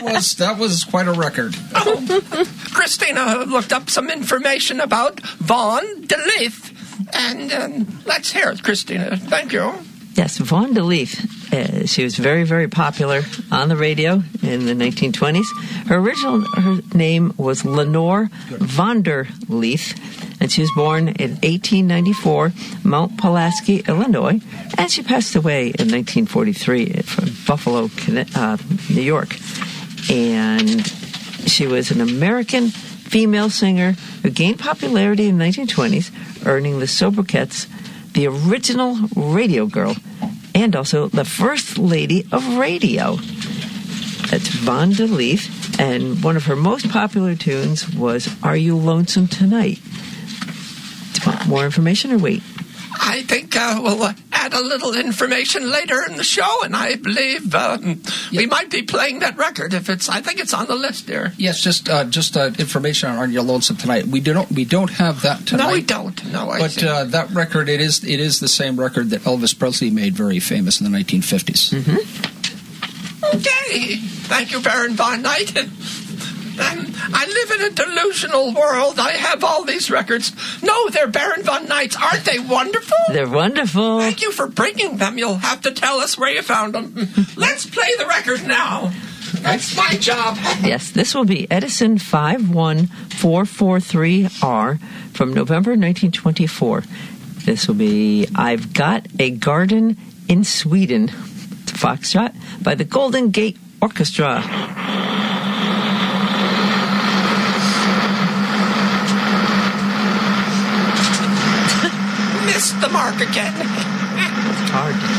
that was quite a record. Christina looked up some information about Vaughn de Leith, and let's hear it, Christina. Thank you. Yes, Vaughn de Leith. She was very, very popular on the radio in the 1920s. Her name was Lenore Vonder Leith, and she was born in 1894, Mount Pulaski, Illinois, and she passed away in 1943 from Buffalo, New York. And she was an American female singer who gained popularity in the 1920s, earning the sobriquets the original radio girl and also the first lady of radio. That's Vaughn de Leith, and one of her most popular tunes was Are You Lonesome Tonight? Do you want more information or wait? I think we'll add a little information later in the show, and I believe we might be playing that record if it's. I think it's on the list there. Yes, just information on Are You Lonesome Tonight. We don't have that tonight. No, we don't. No, but that record it is the same record that Elvis Presley made very famous in the 1950s. Mm-hmm. Okay, thank you, Baron Von Knight. I live in a delusional world. I have all these records. No, they're Baron Von Knight's. Aren't they wonderful? They're wonderful. Thank you for bringing them. You'll have to tell us where you found them. Let's play the record now. That's my job. Yes, this will be Edison 51443R from November 1924. This will be I've Got a Garden in Sweden. It's a Foxtrot by the Golden Gate Orchestra. Missed the mark again. It's hard to